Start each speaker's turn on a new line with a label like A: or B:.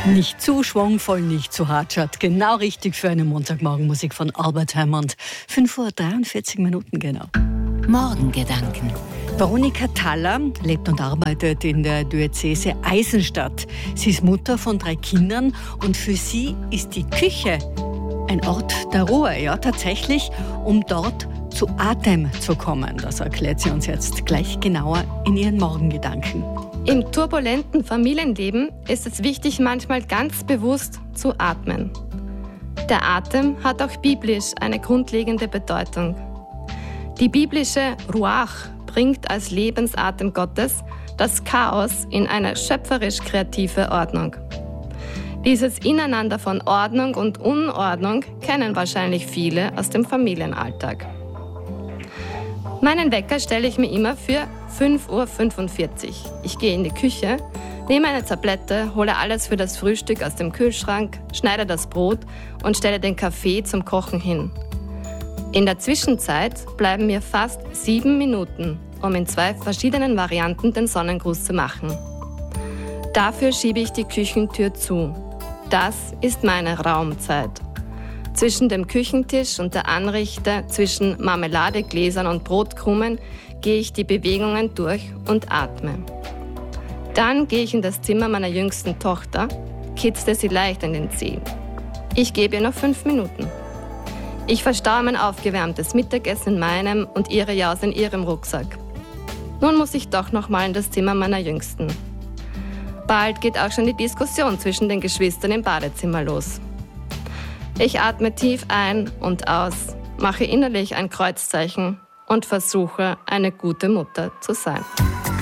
A: Nicht zu schwungvoll, nicht zu hartschat. Genau richtig für eine Montagmorgenmusik von Albert Hammond. 5:43 Uhr genau.
B: Morgengedanken.
A: Veronika Thaller lebt und arbeitet in der Diözese Eisenstadt. Sie ist Mutter von 3 Kindern und für sie ist die Küche ein Ort der Ruhe. Ja, tatsächlich, um dort zu Atem zu kommen. Das erklärt sie uns jetzt gleich genauer in ihren Morgengedanken.
C: Im turbulenten Familienleben ist es wichtig, manchmal ganz bewusst zu atmen. Der Atem hat auch biblisch eine grundlegende Bedeutung. Die biblische Ruach bringt als Lebensatem Gottes das Chaos in eine schöpferisch-kreative Ordnung. Dieses Ineinander von Ordnung und Unordnung kennen wahrscheinlich viele aus dem Familienalltag. Meinen Wecker stelle ich mir immer für 5:45 Uhr. Ich gehe in die Küche, nehme eine Tablette, hole alles für das Frühstück aus dem Kühlschrank, schneide das Brot und stelle den Kaffee zum Kochen hin. In der Zwischenzeit bleiben mir fast 7 Minuten, um in 2 verschiedenen Varianten den Sonnengruß zu machen. Dafür schiebe ich die Küchentür zu. Das ist meine Raumzeit. Zwischen dem Küchentisch und der Anrichte, zwischen Marmeladegläsern und Brotkrumen, gehe ich die Bewegungen durch und atme. Dann gehe ich in das Zimmer meiner jüngsten Tochter, kitzle sie leicht in den Zeh. Ich gebe ihr noch 5 Minuten. Ich verstaue mein aufgewärmtes Mittagessen in meinem und ihre Jause in ihrem Rucksack. Nun muss ich doch noch mal in das Zimmer meiner Jüngsten. Bald geht auch schon die Diskussion zwischen den Geschwistern im Badezimmer los. Ich atme tief ein und aus, mache innerlich ein Kreuzzeichen und versuche, eine gute Mutter zu sein.